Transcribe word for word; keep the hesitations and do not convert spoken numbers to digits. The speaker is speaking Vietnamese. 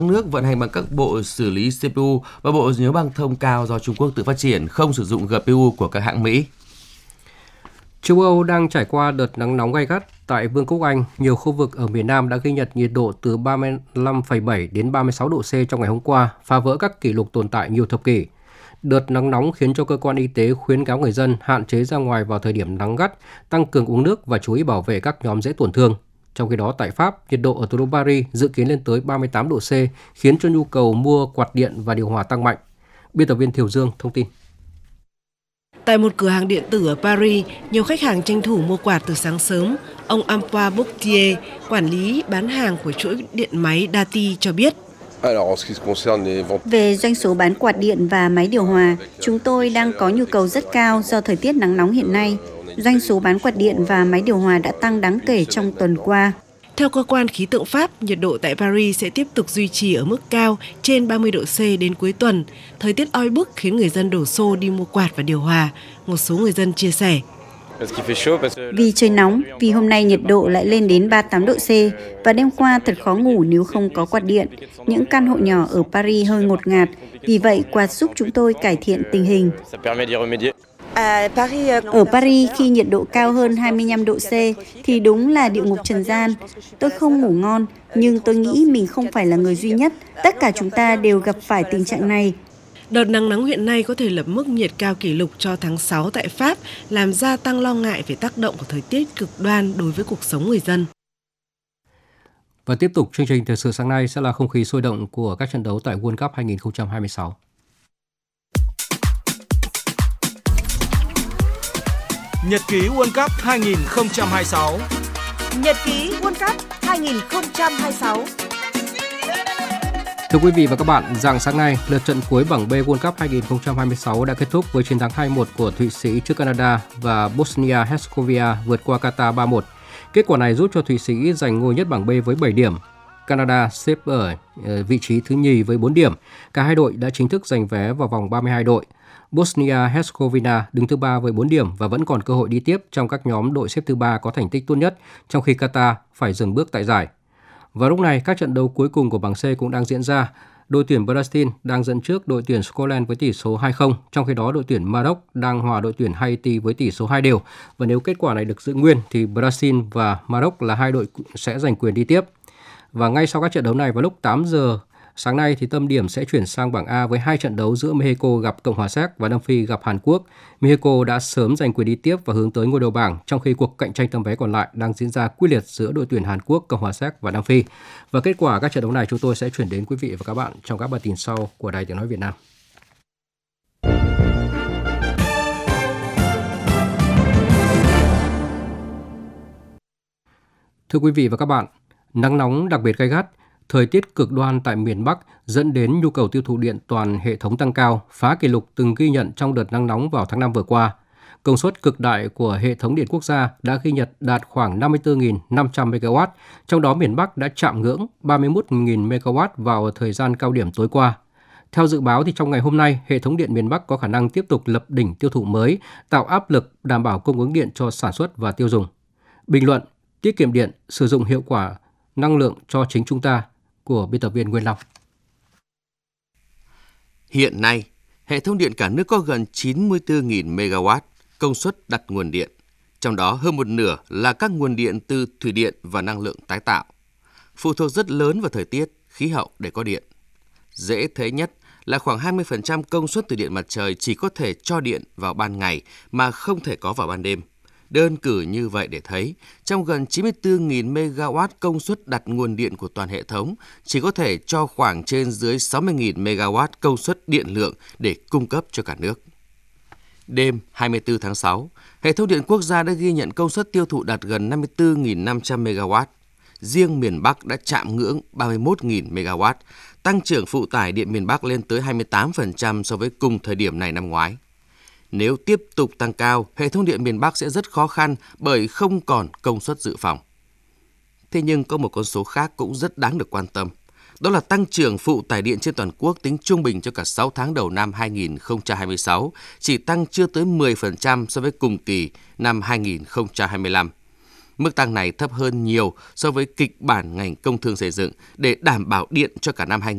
nước vận hành bằng các bộ xử lý xê pê u và bộ nhớ băng thông cao do Trung Quốc tự phát triển, không sử dụng giê pê u của các hãng Mỹ. Châu Âu đang trải qua đợt nắng nóng gay gắt. Tại Vương quốc Anh, nhiều khu vực ở miền Nam đã ghi nhận nhiệt độ từ ba mươi lăm phẩy bảy đến ba mươi sáu độ C trong ngày hôm qua, phá vỡ các kỷ lục tồn tại nhiều thập kỷ. Đợt nắng nóng khiến cho cơ quan y tế khuyến cáo người dân hạn chế ra ngoài vào thời điểm nắng gắt, tăng cường uống nước và chú ý bảo vệ các nhóm dễ tổn thương. Trong khi đó, tại Pháp, nhiệt độ ở thủ đô Paris dự kiến lên tới ba mươi tám độ C, khiến cho nhu cầu mua quạt điện và điều hòa tăng mạnh. Biên tập viên Thiều Dương thông tin. Tại một cửa hàng điện tử ở Paris, nhiều khách hàng tranh thủ mua quạt từ sáng sớm. Ông Antoine Boutier, quản lý bán hàng của chuỗi điện máy Darty cho biết. Về doanh số bán quạt điện và máy điều hòa, chúng tôi đang có nhu cầu rất cao do thời tiết nắng nóng hiện nay. Doanh số bán quạt điện và máy điều hòa đã tăng đáng kể trong tuần qua. Theo cơ quan khí tượng Pháp, nhiệt độ tại Paris sẽ tiếp tục duy trì ở mức cao trên ba mươi độ C đến cuối tuần. Thời tiết oi bức khiến người dân đổ xô đi mua quạt và điều hòa. Một số người dân chia sẻ. Vì trời nóng, vì hôm nay nhiệt độ lại lên đến ba mươi tám độ C và đêm qua thật khó ngủ nếu không có quạt điện. Những căn hộ nhỏ ở Paris hơi ngột ngạt, vì vậy quạt giúp chúng tôi cải thiện tình hình. Ở Paris, khi nhiệt độ cao hơn hai mươi lăm độ C thì đúng là địa ngục trần gian. Tôi không ngủ ngon, nhưng tôi nghĩ mình không phải là người duy nhất. Tất cả chúng ta đều gặp phải tình trạng này. Đợt nắng nóng hiện nay có thể lập mức nhiệt cao kỷ lục cho tháng sáu tại Pháp, làm gia tăng lo ngại về tác động của thời tiết cực đoan đối với cuộc sống người dân. Và tiếp tục chương trình thời sự sáng nay sẽ là không khí sôi động của các trận đấu tại World Cup hai không hai sáu. Nhật ký World Cup hai không hai sáu. Nhật ký World Cup hai không hai sáu. Thưa quý vị và các bạn, rạng sáng nay, lượt trận cuối bảng B World Cup hai không hai sáu đã kết thúc với chiến thắng hai một của Thụy Sĩ trước Canada và Bosnia-Herzegovina vượt qua Qatar ba một. Kết quả này giúp cho Thụy Sĩ giành ngôi nhất bảng B với bảy điểm. Canada xếp ở vị trí thứ nhì với bốn điểm. Cả hai đội đã chính thức giành vé vào vòng ba mươi hai đội. Bosnia-Herzegovina đứng thứ ba với bốn điểm và vẫn còn cơ hội đi tiếp trong các nhóm đội xếp thứ ba có thành tích tốt nhất, trong khi Qatar phải dừng bước tại giải. Và lúc này, các trận đấu cuối cùng của bảng C cũng đang diễn ra. Đội tuyển Brazil đang dẫn trước đội tuyển Scotland với tỷ số hai không, trong khi đó đội tuyển Maroc đang hòa đội tuyển Haiti với tỷ số hai đều. Và nếu kết quả này được giữ nguyên thì Brazil và Maroc là hai đội sẽ giành quyền đi tiếp. Và ngay sau các trận đấu này vào lúc tám giờ sáng nay thì tâm điểm sẽ chuyển sang bảng A với hai trận đấu giữa Mexico gặp Cộng hòa Séc và Nam Phi gặp Hàn Quốc. Mexico đã sớm giành quyền đi tiếp và hướng tới ngôi đầu bảng, trong khi cuộc cạnh tranh tấm vé còn lại đang diễn ra quyết liệt giữa đội tuyển Hàn Quốc, Cộng hòa Séc và Nam Phi. Và kết quả các trận đấu này chúng tôi sẽ chuyển đến quý vị và các bạn trong các bản tin sau của Đài Tiếng nói Việt Nam. Thưa quý vị và các bạn, nắng nóng đặc biệt gay gắt, thời tiết cực đoan tại miền Bắc dẫn đến nhu cầu tiêu thụ điện toàn hệ thống tăng cao, phá kỷ lục từng ghi nhận trong đợt nắng nóng vào tháng năm vừa qua. Công suất cực đại của hệ thống điện quốc gia đã ghi nhận đạt khoảng năm mươi tư nghìn năm trăm mê ga oát, trong đó miền Bắc đã chạm ngưỡng ba mươi mốt nghìn mê ga oát vào thời gian cao điểm tối qua. Theo dự báo thì trong ngày hôm nay, hệ thống điện miền Bắc có khả năng tiếp tục lập đỉnh tiêu thụ mới, tạo áp lực đảm bảo cung ứng điện cho sản xuất và tiêu dùng. Bình luận, tiết kiệm điện, sử dụng hiệu quả năng lượng cho chính chúng ta của biên tập viên Nguyên Long. Hiện nay, hệ thống điện cả nước có gần chín mươi tư nghìn mê ga oát công suất đặt nguồn điện, trong đó hơn một nửa là các nguồn điện từ thủy điện và năng lượng tái tạo. Phụ thuộc rất lớn vào thời tiết, khí hậu để có điện. Dễ thấy nhất là khoảng hai mươi phần trăm công suất từ điện mặt trời chỉ có thể cho điện vào ban ngày mà không thể có vào ban đêm. Đơn cử như vậy để thấy, trong gần chín mươi tư nghìn mê ga oát công suất đặt nguồn điện của toàn hệ thống, chỉ có thể cho khoảng trên dưới sáu mươi nghìn mê ga oát công suất điện lượng để cung cấp cho cả nước. Đêm hai mươi tư tháng sáu, hệ thống điện quốc gia đã ghi nhận công suất tiêu thụ đạt gần năm mươi tư nghìn năm trăm mê ga oát. Riêng miền Bắc đã chạm ngưỡng ba mươi mốt nghìn mê ga oát, tăng trưởng phụ tải điện miền Bắc lên tới hai mươi tám phần trăm so với cùng thời điểm này năm ngoái. Nếu tiếp tục tăng cao, hệ thống điện miền Bắc sẽ rất khó khăn bởi không còn công suất dự phòng. Thế nhưng có một con số khác cũng rất đáng được quan tâm. Đó là tăng trưởng phụ tải điện trên toàn quốc tính trung bình cho cả sáu tháng đầu năm hai không hai sáu chỉ tăng chưa tới mười phần trăm so với cùng kỳ năm hai không hai lăm. Mức tăng này thấp hơn nhiều so với kịch bản ngành công thương xây dựng để đảm bảo điện cho cả năm hai